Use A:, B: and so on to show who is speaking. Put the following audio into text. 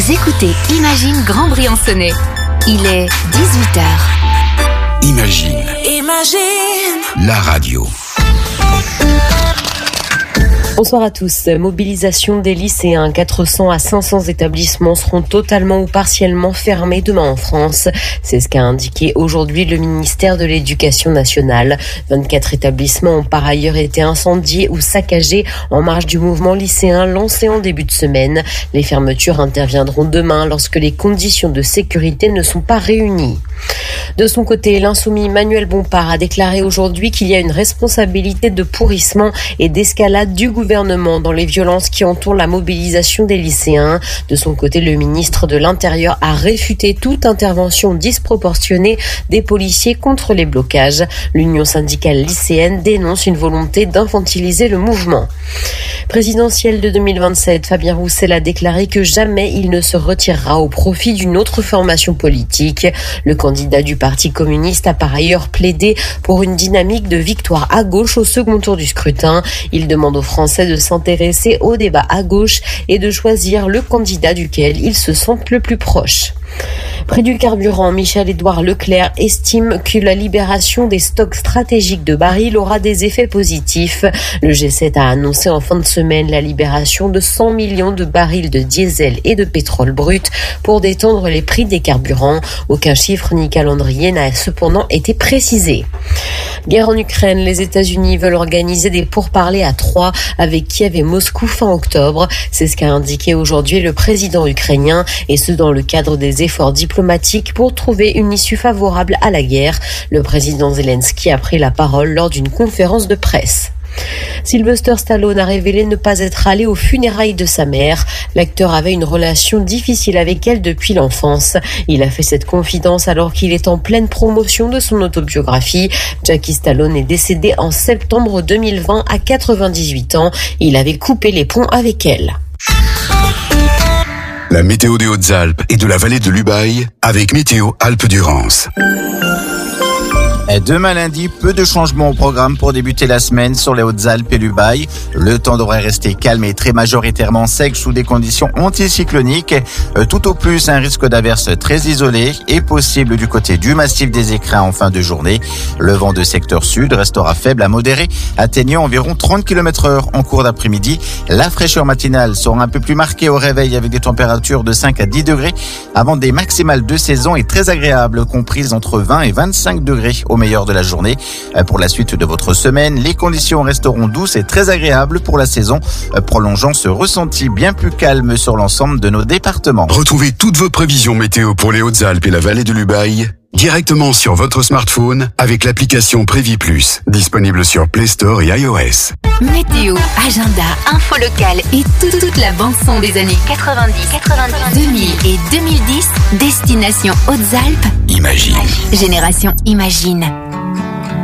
A: Vous écoutez Imagine Grand Briançonnais. Il est 18h.
B: Imagine. La radio.
C: Bonsoir à tous. Mobilisation des lycéens. 400 à 500 établissements seront totalement ou partiellement fermés demain en France. C'est ce qu'a indiqué aujourd'hui le ministère de l'Éducation nationale. 24 établissements ont par ailleurs été incendiés ou saccagés en marge du mouvement lycéen lancé en début de semaine. Les fermetures interviendront demain lorsque les conditions de sécurité ne sont pas réunies. De son côté, l'insoumis Manuel Bompard a déclaré aujourd'hui qu'il y a une responsabilité de pourrissement et d'escalade du gouvernement dans les violences qui entourent la mobilisation des lycéens. De son côté, le ministre de l'Intérieur a réfuté toute intervention disproportionnée des policiers contre les blocages. L'Union syndicale lycéenne dénonce une volonté d'infantiliser le mouvement. Présidentielle de 2027, Fabien Roussel a déclaré que jamais il ne se retirera au profit d'une autre formation politique. Le candidat du Parti communiste a par ailleurs plaidé pour une dynamique de victoire à gauche au second tour du scrutin. Il demande aux Français de s'intéresser au débat à gauche et de choisir le candidat duquel ils se sentent le plus proches. Prix du carburant, Michel-Édouard Leclerc estime que la libération des stocks stratégiques de barils aura des effets positifs. Le G7 a annoncé en fin de semaine la libération de 100 millions de barils de diesel et de pétrole brut pour détendre les prix des carburants. Aucun chiffre ni calendrier n'a cependant été précisé. Guerre en Ukraine, les États-Unis veulent organiser des pourparlers à 3 avec Kiev et Moscou fin octobre. C'est ce qu'a indiqué aujourd'hui le président ukrainien, et ce dans le cadre des efforts diplomatiques pour trouver une issue favorable à la guerre. Le président Zelensky a pris la parole lors d'une conférence de presse. Sylvester Stallone a révélé ne pas être allé aux funérailles de sa mère. L'acteur avait une relation difficile avec elle depuis l'enfance. Il a fait cette confidence alors qu'il est en pleine promotion de son autobiographie. Jackie Stallone est décédé en septembre 2020 à 98 ans. Il avait coupé les ponts avec elle.
B: La météo des Hautes-Alpes et de la vallée de l'Ubaye avec Météo Alpes-Durance.
D: Demain lundi, peu de changements au programme pour débuter la semaine sur les Hautes-Alpes et l'Ubaye. Le temps devrait rester calme et très majoritairement sec sous des conditions anticycloniques. Tout au plus, un risque d'averse très isolé est possible du côté du massif des Écrins en fin de journée. Le vent de secteur sud restera faible à modéré, atteignant environ 30 km/h en cours d'après-midi. La fraîcheur matinale sera un peu plus marquée au réveil avec des températures de 5 à 10 degrés avant des maximales de saison et très agréables, comprises entre 20 et 25 degrés au meilleur de la journée. Pour la suite de votre semaine, les conditions resteront douces et très agréables pour la saison, prolongeant ce ressenti bien plus calme sur l'ensemble de nos départements.
B: Retrouvez toutes vos prévisions météo pour les Hautes-Alpes et la vallée de l'Ubaye directement sur votre smartphone avec l'application Prévis Plus, disponible sur Play Store et iOS.
A: Météo, agenda, info locale et toute la bande-son des années 90, 2000 et 2010. Destination Hautes-Alpes.
B: Imagine.
A: Génération Imagine.